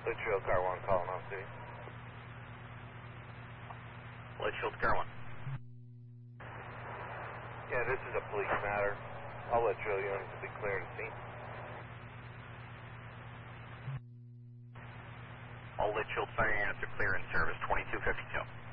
Litchfield Car 1 calling on City. Litchfield Car 1. Yeah, this is a police matter. All Litchfield units will be cleared to scene. All Litchfield fire units are clear in service, 2252.